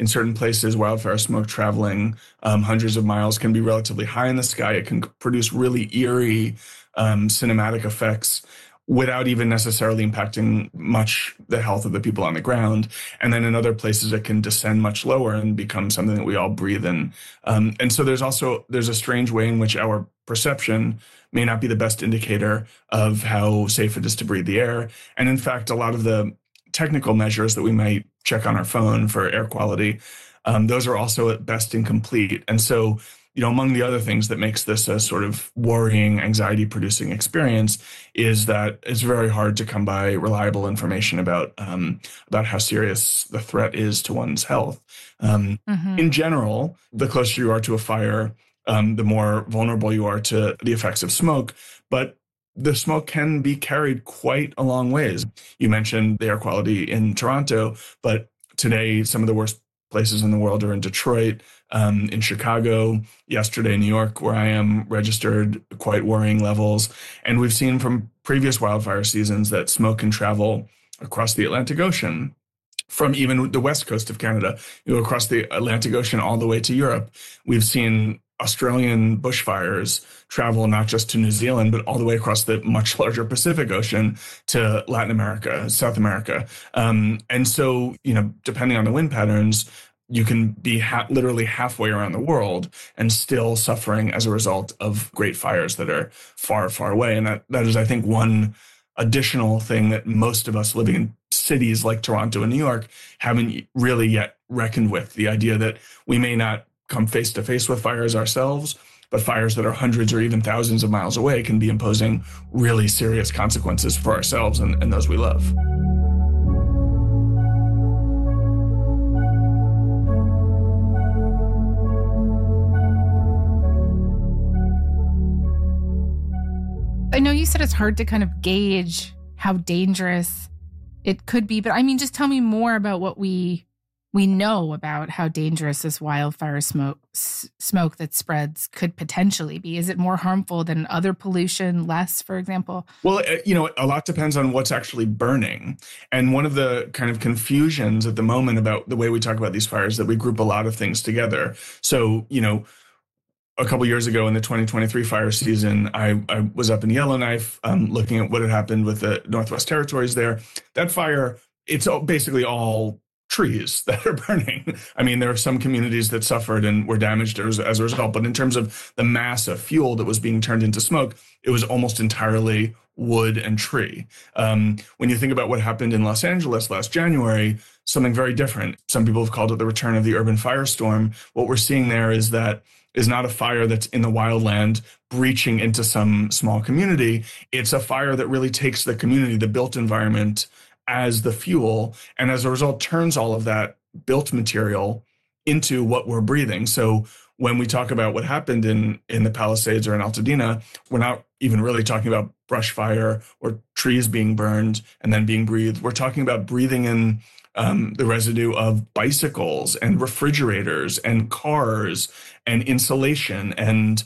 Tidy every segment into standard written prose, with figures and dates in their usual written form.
in certain places, wildfire smoke traveling hundreds of miles can be relatively high in the sky. It can produce really eerie cinematic effects without even necessarily impacting much the health of the people on the ground. And then in other places, it can descend much lower and become something that we all breathe in. And so there's a strange way in which our perception may not be the best indicator of how safe it is to breathe the air. And in fact, a lot of the technical measures that we might check on our phone for air quality, those are also at best incomplete. And so, among the other things that makes this a sort of worrying, anxiety-producing experience is that it's very hard to come by reliable information about how serious the threat is to one's health. In general, the closer you are to a fire, the more vulnerable you are to the effects of smoke. But the smoke can be carried quite a long ways. You mentioned the air quality in Toronto, but today some of the worst places in the world are in Detroit, in Chicago, yesterday in New York, where I am, registered quite worrying levels. And we've seen from previous wildfire seasons that smoke can travel across the Atlantic Ocean, from even the west coast of Canada, across the Atlantic Ocean all the way to Europe. We've seen Australian bushfires travel not just to New Zealand, but all the way across the much larger Pacific Ocean to Latin America, South America. And so, depending on the wind patterns, you can be literally halfway around the world and still suffering as a result of great fires that are far, far away. And that is, I think, one additional thing that most of us living in cities like Toronto and New York haven't really yet reckoned with. The idea that we may not come face to face with fires ourselves, but fires that are hundreds or even thousands of miles away can be imposing really serious consequences for ourselves and those we love. I know you said it's hard to kind of gauge how dangerous it could be, but just tell me more about what we know about how dangerous this wildfire smoke that spreads could potentially be. Is it more harmful than other pollution, less, for example? Well, a lot depends on what's actually burning. And one of the kind of confusions at the moment about the way we talk about these fires, that we group a lot of things together. So, a couple years ago in the 2023 fire season, I was up in Yellowknife looking at what had happened with the Northwest Territories there. That fire, it's basically all trees that are burning. There are some communities that suffered and were damaged as a result. But in terms of the mass of fuel that was being turned into smoke, it was almost entirely wood and tree. When you think about what happened in Los Angeles last January, something very different. Some people have called it the return of the urban firestorm. What we're seeing there is not a fire that's in the wildland breaching into some small community. It's a fire that really takes the community, the built environment, as the fuel, and as a result turns all of that built material into what we're breathing. So when we talk about what happened in the Palisades or in Altadena, we're not even really talking about brush fire or trees being burned and then being breathed. We're talking about breathing in the residue of bicycles and refrigerators and cars and insulation and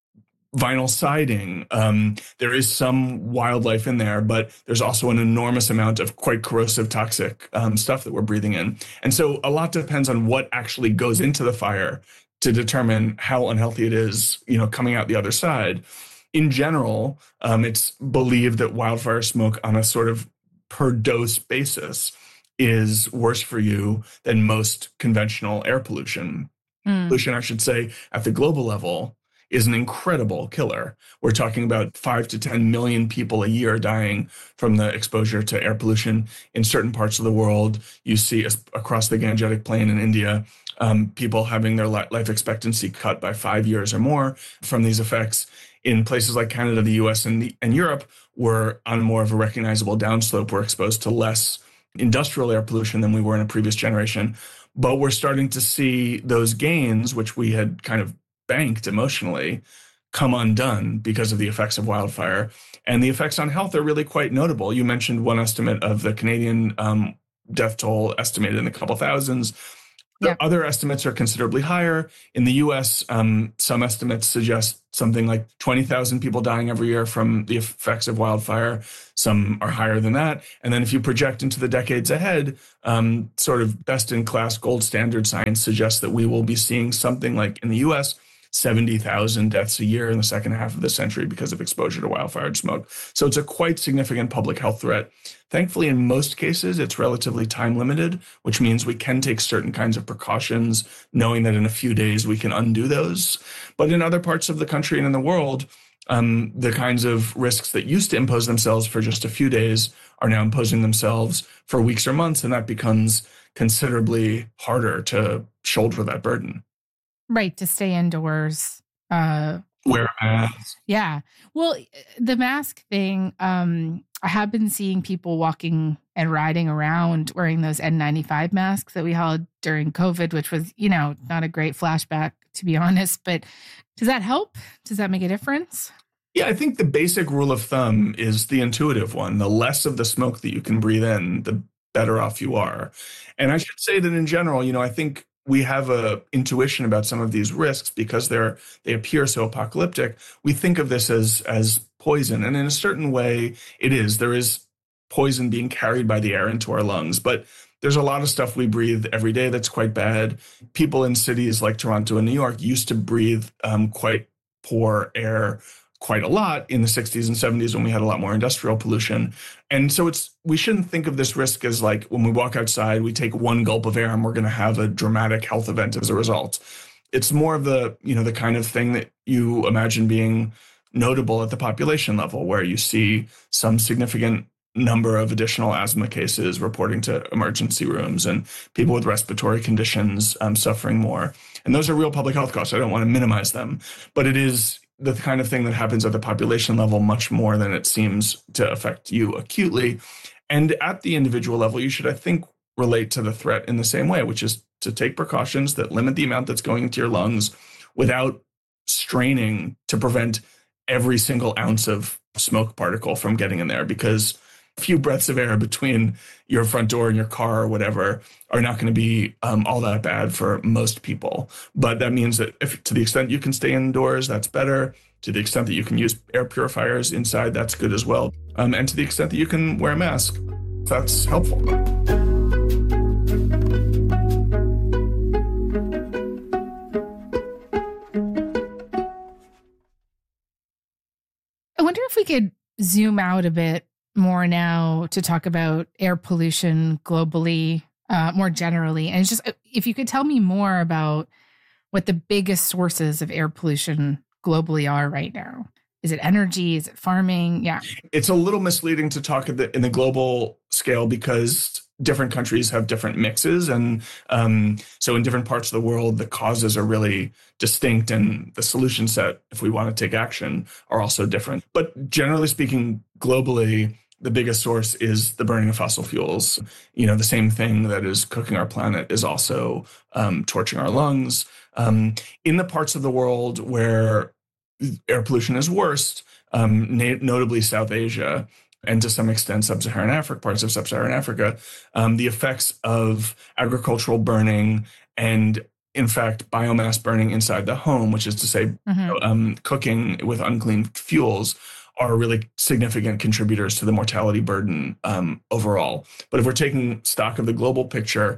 vinyl siding. There is some wildlife in there, but there's also an enormous amount of quite corrosive, toxic stuff that we're breathing in. And so a lot depends on what actually goes into the fire to determine how unhealthy it is, coming out the other side. In general, it's believed that wildfire smoke on a sort of per dose basis is worse for you than most conventional air pollution. Pollution, I should say, at the global level is an incredible killer. We're talking about 5 to 10 million people a year dying from the exposure to air pollution. In certain parts of the world, you see across the Gangetic Plain in India, people having their life expectancy cut by 5 years or more from these effects. In places like Canada, the US, and Europe, we're on more of a recognizable downslope. We're exposed to less industrial air pollution than we were in a previous generation. But we're starting to see those gains, which we had kind of banked emotionally, come undone because of the effects of wildfire. And the effects on health are really quite notable. You mentioned one estimate of the Canadian death toll estimated in a couple thousands. Yeah. Other estimates are considerably higher. In the US, some estimates suggest something like 20,000 people dying every year from the effects of wildfire. Some are higher than that. And then if you project into the decades ahead, sort of best in class gold standard science suggests that we will be seeing something like in the US, 70,000 deaths a year in the second half of the century because of exposure to wildfire smoke. So it's a quite significant public health threat. Thankfully, in most cases, it's relatively time limited, which means we can take certain kinds of precautions, knowing that in a few days we can undo those. But in other parts of the country and in the world, the kinds of risks that used to impose themselves for just a few days are now imposing themselves for weeks or months, and that becomes considerably harder to shoulder that burden. Right, to stay indoors. Wear a mask. Yeah. Well, the mask thing, I have been seeing people walking and riding around wearing those N95 masks that we had during COVID, which was, not a great flashback, to be honest. But does that help? Does that make a difference? Yeah, I think the basic rule of thumb is the intuitive one. The less of the smoke that you can breathe in, the better off you are. And I should say that in general, I think we have a intuition about some of these risks because they appear so apocalyptic. We think of this as poison, and in a certain way, it is. There is poison being carried by the air into our lungs, but there's a lot of stuff we breathe every day that's quite bad. People in cities like Toronto and New York used to breathe quite poor air quite a lot in the 60s and 70s when we had a lot more industrial pollution. And so we shouldn't think of this risk as like when we walk outside, we take one gulp of air and we're going to have a dramatic health event as a result. It's more of the kind of thing that you imagine being notable at the population level, where you see some significant number of additional asthma cases reporting to emergency rooms and people with respiratory conditions suffering more. And those are real public health costs. I don't want to minimize them, but it is the kind of thing that happens at the population level much more than it seems to affect you acutely. And at the individual level, you should, I think, relate to the threat in the same way, which is to take precautions that limit the amount that's going into your lungs without straining to prevent every single ounce of smoke particle from getting in there, because a few breaths of air between your front door and your car or whatever are not going to be all that bad for most people. But that means that if, to the extent you can stay indoors, that's better. To the extent that you can use air purifiers inside, that's good as well. And to the extent that you can wear a mask, that's helpful. I wonder if we could zoom out a bit more now to talk about air pollution globally, more generally. And it's just, if you could tell me more about what the biggest sources of air pollution globally are right now. Is it energy? Is it farming? Yeah. It's a little misleading to talk in the global scale because different countries have different mixes. And so in different parts of the world, the causes are really distinct, and the solution set, if we want to take action, are also different. But generally speaking, globally, the biggest source is the burning of fossil fuels. The same thing that is cooking our planet is also torching our lungs. In the parts of the world where air pollution is worst, notably South Asia, and to some extent sub-Saharan Africa, parts of sub-Saharan Africa, the effects of agricultural burning and, in fact, biomass burning inside the home, which is to say, cooking with unclean fuels, are really significant contributors to the mortality burden overall. But if we're taking stock of the global picture,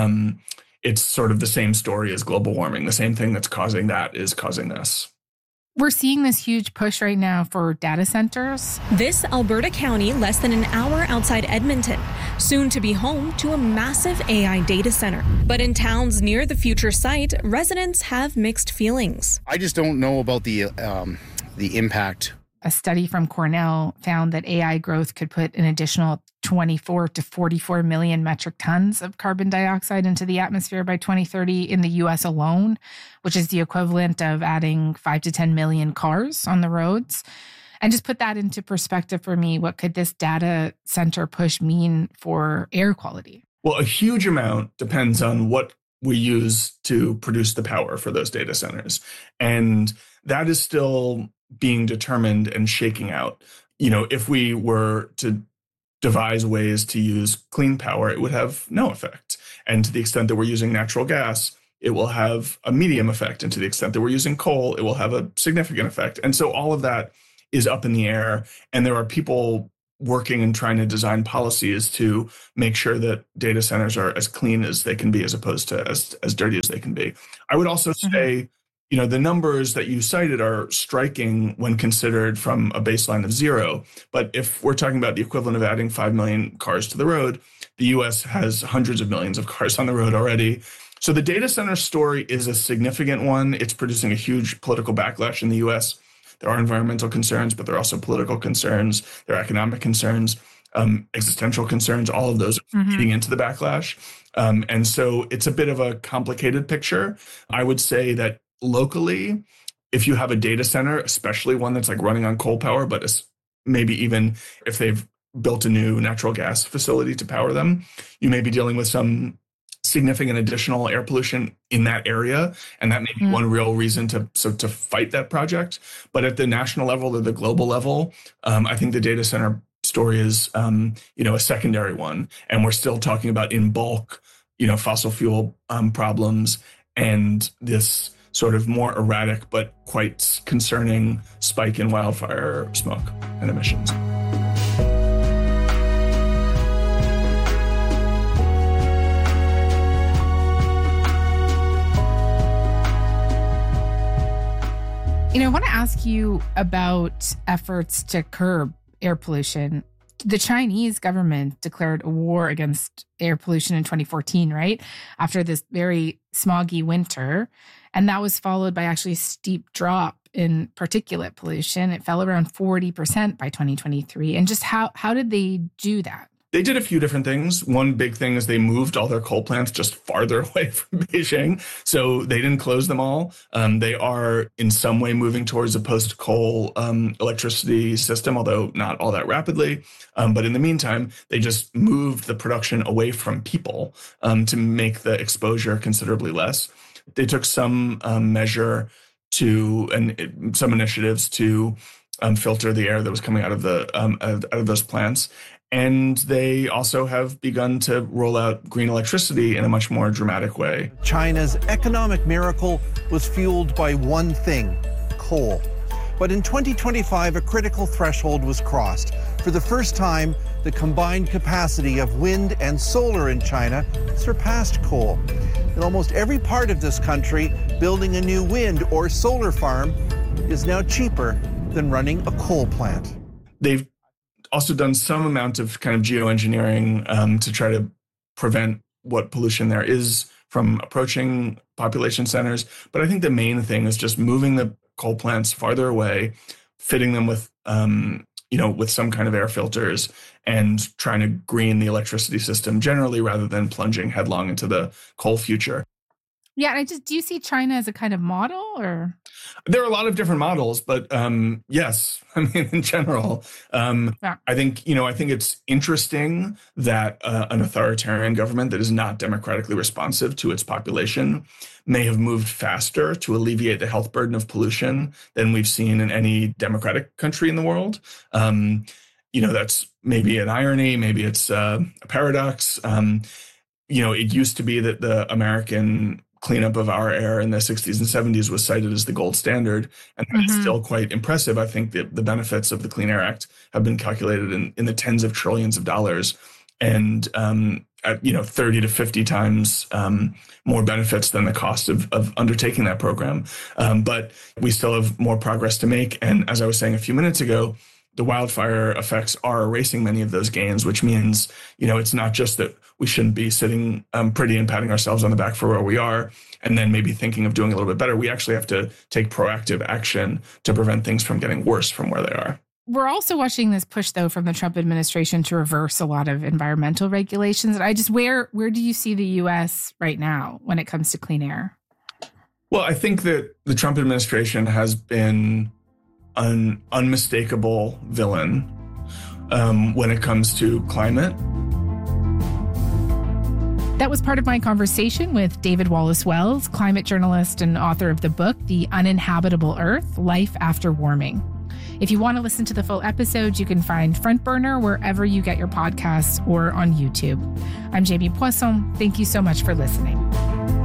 it's sort of the same story as global warming. The same thing that's causing that is causing this. We're seeing this huge push right now for data centers. This Alberta county, less than an hour outside Edmonton, soon to be home to a massive AI data center. But in towns near the future site, residents have mixed feelings. I just don't know about the impact. A study from Cornell found that AI growth could put an additional 24 to 44 million metric tons of carbon dioxide into the atmosphere by 2030 in the U.S. alone, which is the equivalent of adding 5 to 10 million cars on the roads. And just put that into perspective for me, what could this data center push mean for air quality? Well, a huge amount depends on what we use to produce the power for those data centers. And that is still being determined and shaking out. If we were to devise ways to use clean power, it would have no effect. And to the extent that we're using natural gas, it will have a medium effect. And to the extent that we're using coal, it will have a significant effect. And so all of that is up in the air. And there are people working and trying to design policies to make sure that data centers are as clean as they can be, as opposed to as dirty as they can be. I would also say, the numbers that you cited are striking when considered from a baseline of 0. But if we're talking about the equivalent of adding 5 million cars to the road, the US has hundreds of millions of cars on the road already. So the data center story is a significant one. It's producing a huge political backlash in the US. There are environmental concerns, but there are also political concerns. There are economic concerns, existential concerns. All of those are feeding into the backlash. And so it's a bit of a complicated picture. I would say that locally, if you have a data center, especially one that's like running on coal power, but maybe even if they've built a new natural gas facility to power them, you may be dealing with some significant additional air pollution in that area. And that may be one real reason to fight that project. But at the national level or the global level, I think the data center story is, a secondary one. And we're still talking about in bulk, fossil fuel problems and this sort of more erratic but quite concerning spike in wildfire smoke and emissions. I want to ask you about efforts to curb air pollution. The Chinese government declared a war against air pollution in 2014, right? After this very smoggy winter. And that was followed by actually a steep drop in particulate pollution. It fell around 40% by 2023. And just how did they do that? They did a few different things. One big thing is they moved all their coal plants just farther away from Beijing. So they didn't close them all. They are in some way moving towards a post-coal electricity system, although not all that rapidly. But in the meantime, they just moved the production away from people to make the exposure considerably less. They took some measure and some initiatives to filter the air that was coming out of those plants. And they also have begun to roll out green electricity in a much more dramatic way. China's economic miracle was fueled by one thing, coal. But in 2025, a critical threshold was crossed. For the first time, the combined capacity of wind and solar in China surpassed coal. In almost every part of this country, building a new wind or solar farm is now cheaper than running a coal plant. They've also done some amount of kind of geoengineering to try to prevent what pollution there is from approaching population centers. But I think the main thing is just moving the coal plants farther away, fitting them with, with some kind of air filters and trying to green the electricity system generally rather than plunging headlong into the coal future. Yeah, do you see China as a kind of model, or? There are a lot of different models, but yes, I mean, in general, I think it's interesting that an authoritarian government that is not democratically responsive to its population may have moved faster to alleviate the health burden of pollution than we've seen in any democratic country in the world. That's maybe an irony, maybe it's a paradox. It used to be that the American cleanup of our air in the 60s and 70s was cited as the gold standard. And that's still quite impressive. I think that the benefits of the Clean Air Act have been calculated in the tens of trillions of dollars and at 30 to 50 times more benefits than the cost of undertaking that program. But we still have more progress to make. And as I was saying a few minutes ago, the wildfire effects are erasing many of those gains, which means, it's not just that we shouldn't be sitting pretty and patting ourselves on the back for where we are and then maybe thinking of doing a little bit better. We actually have to take proactive action to prevent things from getting worse from where they are. We're also watching this push, though, from the Trump administration to reverse a lot of environmental regulations. And where do you see the U.S. right now when it comes to clean air? Well, I think that the Trump administration has been an unmistakable villain when it comes to climate. That was part of my conversation with David Wallace Wells, climate journalist and author of the book, The Uninhabitable Earth: Life After Warming. If you want to listen to the full episode, you can find Front Burner wherever you get your podcasts or on YouTube. I'm Jamie Poisson. Thank you so much for listening.